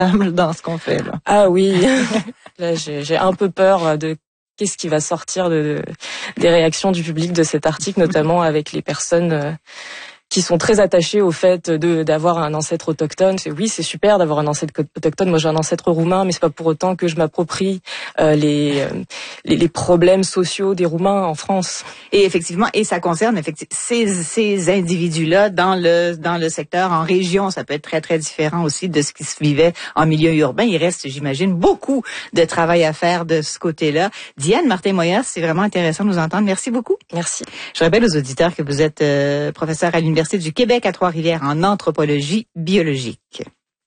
dans ce qu'on fait, là. Ah oui, là j'ai un peu peur de qu'est-ce qui va sortir des réactions du public de cet article, notamment avec les personnes qui sont très attachés au fait d'avoir un ancêtre autochtone. Oui, c'est super d'avoir un ancêtre autochtone. Moi, j'ai un ancêtre roumain, mais c'est pas pour autant que je m'approprie les problèmes sociaux des Roumains en France. Et effectivement, et ça concerne ces individus-là dans le secteur, en région. Ça peut être très, très différent aussi de ce qui se vivait en milieu urbain. Il reste, j'imagine, beaucoup de travail à faire de ce côté-là. Diane Martin-Moyas, c'est vraiment intéressant de nous entendre. Merci beaucoup. Merci. Je rappelle aux auditeurs que vous êtes professeur à l'Université du Québec à Trois-Rivières en anthropologie biologique.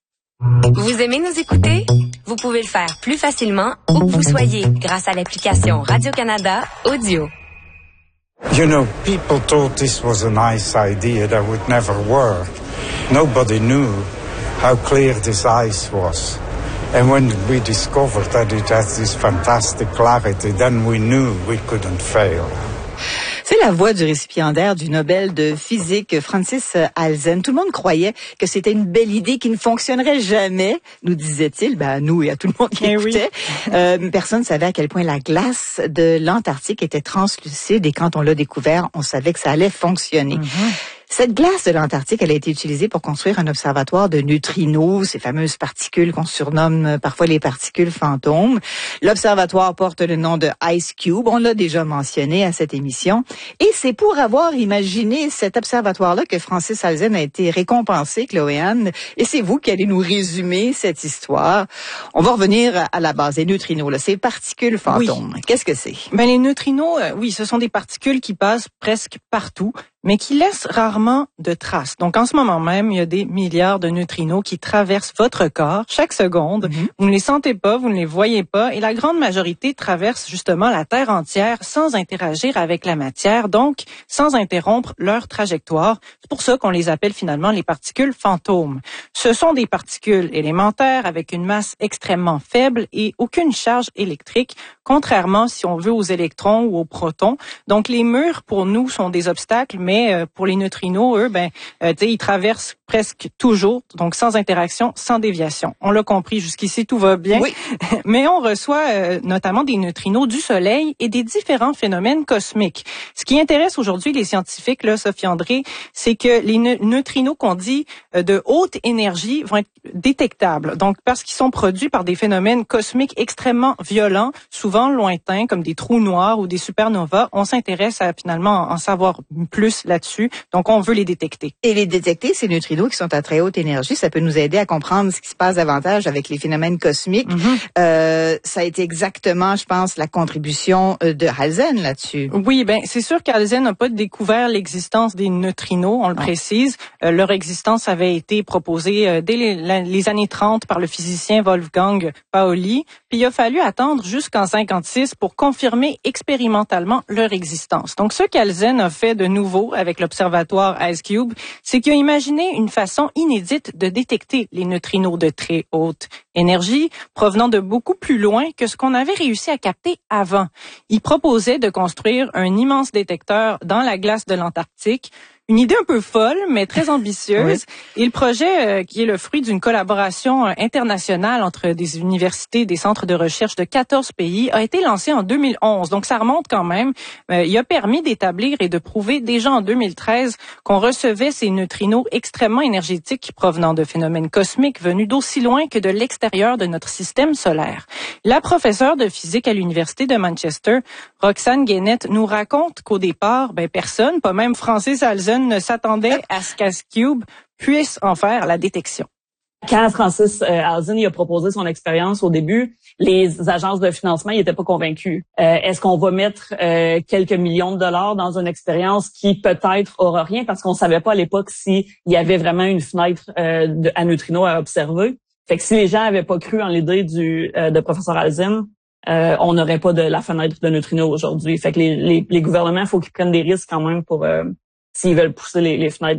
Vous aimez nous écouter? Vous pouvez le faire plus facilement où que vous soyez grâce à l'application Radio-Canada Audio. You know, people thought this was a nice idea that would never work. Nobody knew how clear this ice was. And when we discovered that it has this fantastic clarity, then we knew we couldn't fail. C'est la voix du récipiendaire du Nobel de physique, Francis Halzen. Tout le monde croyait que c'était une belle idée qui ne fonctionnerait jamais, nous disait-il, à nous et à tout le monde qui écoutait. Oui. Personne ne savait à quel point la glace de l'Antarctique était translucide et quand on l'a découvert, on savait que ça allait fonctionner. Cette glace de l'Antarctique, elle a été utilisée pour construire un observatoire de neutrinos, ces fameuses particules qu'on surnomme parfois les particules fantômes. L'observatoire porte le nom de Ice Cube, on l'a déjà mentionné à cette émission. Et c'est pour avoir imaginé cet observatoire-là que Francis Halzen a été récompensé, Chloé-Anne. Et c'est vous qui allez nous résumer cette histoire. On va revenir à la base des neutrinos, là, ces particules fantômes. Oui. Qu'est-ce que c'est? Les neutrinos, oui, ce sont des particules qui passent presque partout, mais qui laissent rarement de traces. Donc, en ce moment même, il y a des milliards de neutrinos qui traversent votre corps chaque seconde. Vous ne les sentez pas, vous ne les voyez pas, et la grande majorité traverse justement la Terre entière sans interagir avec la matière, donc sans interrompre leur trajectoire. C'est pour ça qu'on les appelle finalement les particules fantômes. Ce sont des particules élémentaires avec une masse extrêmement faible et aucune charge électrique, contrairement, si on veut, aux électrons ou aux protons. Donc, les murs, pour nous, sont des obstacles, mais pour les neutrinos, eux, ils traversent presque toujours, donc sans interaction, sans déviation. On l'a compris, jusqu'ici, tout va bien. Oui. Mais on reçoit notamment des neutrinos du Soleil et des différents phénomènes cosmiques. Ce qui intéresse aujourd'hui les scientifiques, là, Sophie André, c'est que les neutrinos qu'on dit de haute énergie vont être détectables. Donc, parce qu'ils sont produits par des phénomènes cosmiques extrêmement violents, souvent lointains, comme des trous noirs ou des supernovas, on s'intéresse à finalement en savoir plus là-dessus. Donc, on veut les détecter. Et les détecter, ces neutrinos qui sont à très haute énergie, ça peut nous aider à comprendre ce qui se passe davantage avec les phénomènes cosmiques. Ça a été exactement, je pense, la contribution de Halzen là-dessus. Oui, c'est sûr qu'Halzen n'a pas découvert l'existence des neutrinos, on le précise. Leur existence avait été proposée dès les années 30 par le physicien Wolfgang Pauli. Puis il a fallu attendre jusqu'en 56 pour confirmer expérimentalement leur existence. Donc, ce qu'Halzen a fait de nouveau avec l'observatoire Ice Cube, c'est qu'il a imaginé une façon inédite de détecter les neutrinos de très haute énergie provenant de beaucoup plus loin que ce qu'on avait réussi à capter avant. Il proposait de construire un immense détecteur dans la glace de l'Antarctique. Une idée un peu folle, mais très ambitieuse. Oui. Et le projet, qui est le fruit d'une collaboration internationale entre des universités, des centres de recherche de 14 pays, a été lancé en 2011. Donc, ça remonte quand même. Il a permis d'établir et de prouver déjà en 2013 qu'on recevait ces neutrinos extrêmement énergétiques provenant de phénomènes cosmiques venus d'aussi loin que de l'extérieur de notre système solaire. La professeure de physique à l'Université de Manchester, Roxane Guénette, nous raconte qu'au départ, personne, pas même Francis Halzen, ne s'attendait à ce qu'Ice Cube puisse en faire la détection. Quand Francis Halzen a proposé son expérience au début, les agences de financement n'étaient pas convaincus. Est-ce qu'on va mettre quelques millions de dollars dans une expérience qui peut-être aura rien parce qu'on savait pas à l'époque s'il y avait vraiment une fenêtre à neutrinos à observer. Fait que si les gens avaient pas cru en l'idée de professeur Halzen, on n'aurait pas de la fenêtre de neutrinos aujourd'hui. Fait que les gouvernements, faut qu'ils prennent des risques quand même pour s'ils veulent pousser les fenêtres,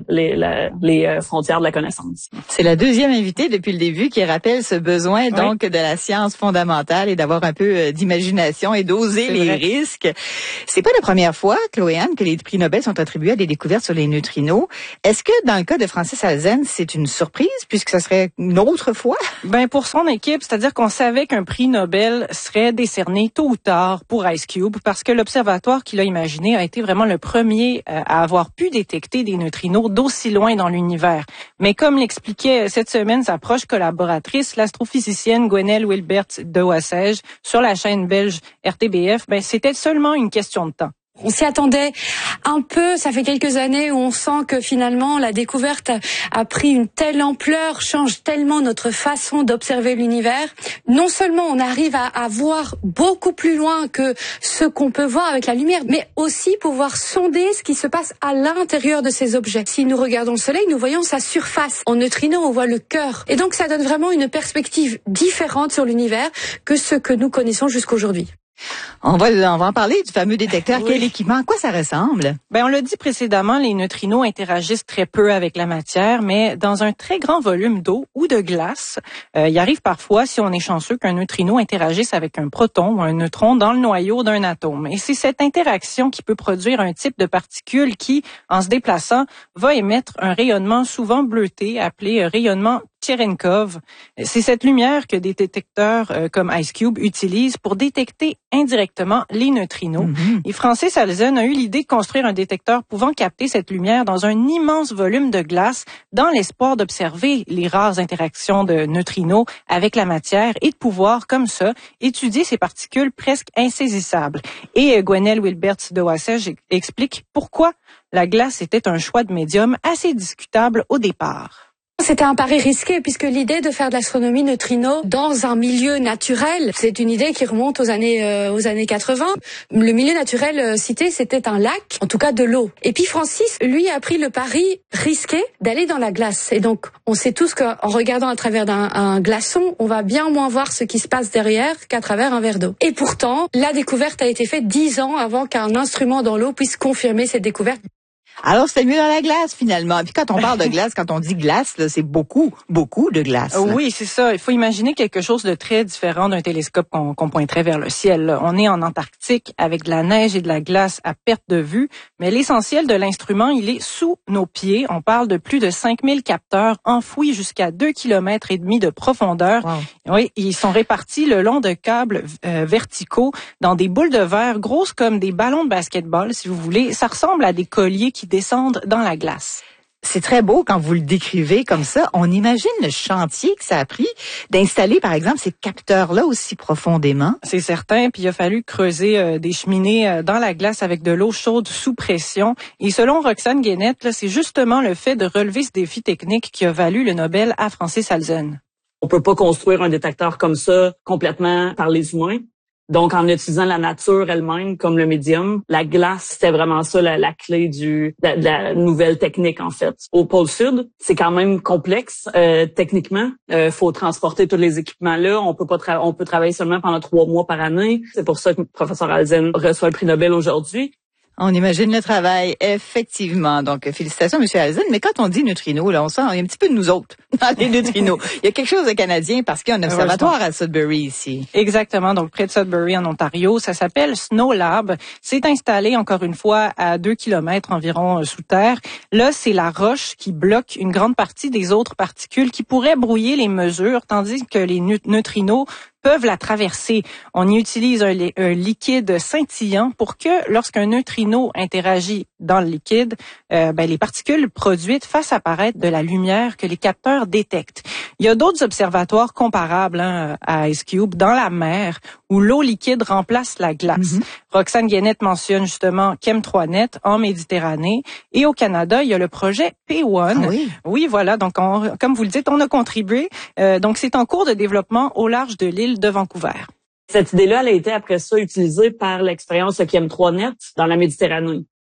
les frontières de la connaissance. C'est la deuxième invitée depuis le début qui rappelle ce besoin donc de la science fondamentale et d'avoir un peu d'imagination et d'oser les risques. C'est pas la première fois, Chloé-Anne, que les prix Nobel sont attribués à des découvertes sur les neutrinos. Est-ce que dans le cas de Francis Alzen, c'est une surprise puisque ça serait une autre fois? Ben pour son équipe, c'est-à-dire qu'on savait qu'un prix Nobel serait décerné tôt ou tard pour Ice Cube parce que l'observatoire qu'il a imaginé a été vraiment le premier à avoir pu détecter des neutrinos d'aussi loin dans l'univers. Mais comme l'expliquait cette semaine sa proche collaboratrice, l'astrophysicienne Gwenaëlle Wilbert de Wassège, sur la chaîne belge RTBF, ben c'était seulement une question de temps. On s'y attendait un peu, ça fait quelques années où on sent que finalement la découverte a pris une telle ampleur, change tellement notre façon d'observer l'univers. Non seulement on arrive à voir beaucoup plus loin que ce qu'on peut voir avec la lumière, mais aussi pouvoir sonder ce qui se passe à l'intérieur de ces objets. Si nous regardons le Soleil, nous voyons sa surface. En neutrinos, on voit le cœur. Et donc ça donne vraiment une perspective différente sur l'univers que ce que nous connaissons jusqu'aujourd'hui. On va en parler du fameux détecteur. Quel équipement? À quoi ça ressemble? Ben, on l'a dit précédemment, les neutrinos interagissent très peu avec la matière, mais dans un très grand volume d'eau ou de glace, il arrive parfois, si on est chanceux, qu'un neutrino interagisse avec un proton ou un neutron dans le noyau d'un atome. Et c'est cette interaction qui peut produire un type de particule qui, en se déplaçant, va émettre un rayonnement souvent bleuté, appelé rayonnement Cherenkov. C'est cette lumière que des détecteurs comme Ice Cube utilisent pour détecter indirectement les neutrinos. Et Francis Alzen a eu l'idée de construire un détecteur pouvant capter cette lumière dans un immense volume de glace dans l'espoir d'observer les rares interactions de neutrinos avec la matière et de pouvoir, comme ça, étudier ces particules presque insaisissables. Et Gwenaëlle Wilbert de Wassège explique pourquoi la glace était un choix de médium assez discutable au départ. C'était un pari risqué puisque l'idée de faire de l'astronomie neutrino dans un milieu naturel, c'est une idée qui remonte aux années 80. Le milieu naturel cité, c'était un lac, en tout cas de l'eau. Et puis Francis, lui, a pris le pari risqué d'aller dans la glace. Et donc, on sait tous qu'en regardant à travers un glaçon, on va bien moins voir ce qui se passe derrière qu'à travers un verre d'eau. Et pourtant, la découverte a été faite 10 ans avant qu'un instrument dans l'eau puisse confirmer cette découverte. Alors, c'était mieux dans la glace, finalement. Et puis quand on parle de glace, quand on dit glace, là, c'est beaucoup de glace. Là. Oui, c'est ça. Il faut imaginer quelque chose de très différent d'un télescope qu'on pointerait vers le ciel. Là. On est en Antarctique avec de la neige et de la glace à perte de vue, mais l'essentiel de l'instrument, il est sous nos pieds. On parle de plus de 5000 capteurs enfouis jusqu'à 2,5 km de profondeur. Wow. Oui, ils sont répartis le long de câbles verticaux dans des boules de verre grosses comme des ballons de basketball, si vous voulez. Ça ressemble à des colliers qui descendent dans la glace. C'est très beau quand vous le décrivez comme ça. On imagine le chantier que ça a pris d'installer, par exemple, ces capteurs-là aussi profondément. C'est certain. Puis il a fallu creuser des cheminées dans la glace avec de l'eau chaude sous pression. Et selon Roxane Guénette, là, c'est justement le fait de relever ce défi technique qui a valu le Nobel à Francis Alzen. On peut pas construire un détecteur comme ça complètement par les humains. Donc, en utilisant la nature elle-même comme le médium, la glace, c'était vraiment ça la clé de la nouvelle technique, en fait. Au pôle Sud, c'est quand même complexe techniquement. Faut transporter tous les équipements-là. On peut travailler seulement pendant 3 mois par année. C'est pour ça que le professeur Alzen reçoit le prix Nobel aujourd'hui. On imagine le travail, effectivement. Donc, félicitations, M. Alzen. Mais quand on dit neutrinos, là, on sent il y a un petit peu de nous autres dans les neutrinos. Il y a quelque chose de canadien parce qu'il y a un observatoire à Sudbury ici. Exactement. Donc, près de Sudbury, en Ontario. Ça s'appelle Snow Lab. C'est installé, encore une fois, à 2 km environ sous terre. Là, c'est la roche qui bloque une grande partie des autres particules qui pourraient brouiller les mesures, tandis que les neutrinos peuvent la traverser. On y utilise un liquide scintillant pour que lorsqu'un neutrino interagit dans le liquide, les particules produites fassent apparaître de la lumière que les capteurs détectent. Il y a d'autres observatoires comparables à Ice Cube dans la mer où l'eau liquide remplace la glace. Roxane Guénette mentionne justement Chem3Net en Méditerranée. Et au Canada, il y a le projet P1. Ah oui? Oui, voilà. Donc, comme vous le dites, on a contribué. Donc, c'est en cours de développement au large de l'île de Vancouver. Cette idée-là, elle a été après ça utilisée par l'expérience de Chem3Net dans la Méditerranée.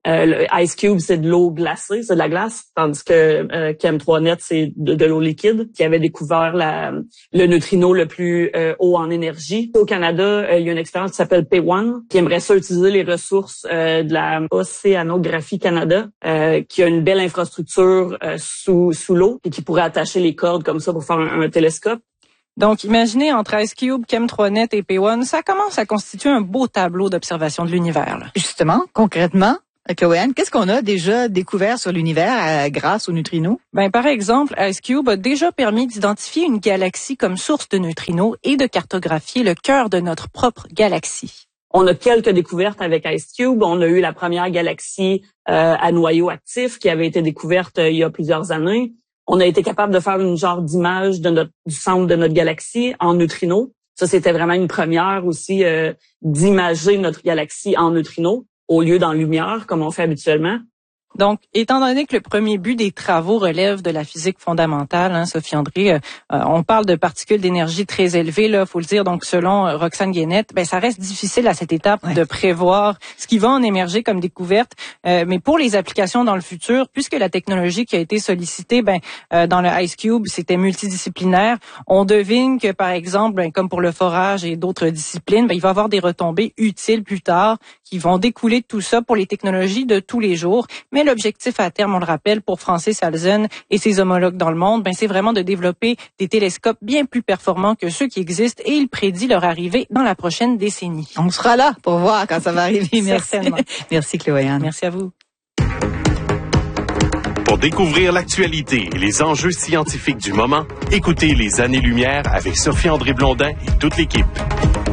Le Ice Cube, c'est de l'eau glacée, c'est de la glace, tandis que Chem3Net, c'est de l'eau liquide, qui avait découvert le neutrino le plus haut en énergie. Au Canada, il y a une expérience qui s'appelle P1, qui aimerait ça utiliser les ressources de la Océanographie Canada, qui a une belle infrastructure sous l'eau et qui pourrait attacher les cordes comme ça pour faire un télescope. Donc, imaginez, entre Ice Cube, Chem3Net et P1, ça commence à constituer un beau tableau d'observation de l'univers, là. Justement, concrètement, Chloé-Anne, qu'est-ce qu'on a déjà découvert sur l'univers grâce aux neutrinos? Par exemple, Ice Cube a déjà permis d'identifier une galaxie comme source de neutrinos et de cartographier le cœur de notre propre galaxie. On a quelques découvertes avec Ice Cube. On a eu la première galaxie à noyau actif qui avait été découverte il y a plusieurs années. On a été capable de faire une genre d'image du centre de notre galaxie en neutrinos. Ça, c'était vraiment une première aussi d'imager notre galaxie en neutrinos au lieu d'en lumière, comme on fait habituellement. Donc, étant donné que le premier but des travaux relève de la physique fondamentale, Sophie André, on parle de particules d'énergie très élevées, là, faut le dire. Donc, selon Roxane Guénette, ça reste difficile à cette étape de prévoir ce qui va en émerger comme découverte. Mais pour les applications dans le futur, puisque la technologie qui a été sollicitée, dans le Ice Cube, c'était multidisciplinaire, on devine que, par exemple, comme pour le forage et d'autres disciplines, il va y avoir des retombées utiles plus tard qui vont découler de tout ça pour les technologies de tous les jours. Mais l'objectif à terme, on le rappelle, pour Francis Alzen et ses homologues dans le monde, c'est vraiment de développer des télescopes bien plus performants que ceux qui existent et il prédit leur arrivée dans la prochaine décennie. On sera là pour voir quand ça va arriver. Merci. Merci Chloé-Anne. Merci à vous. Pour découvrir l'actualité et les enjeux scientifiques du moment, écoutez Les Années-Lumière avec Sophie André Blondin et toute l'équipe.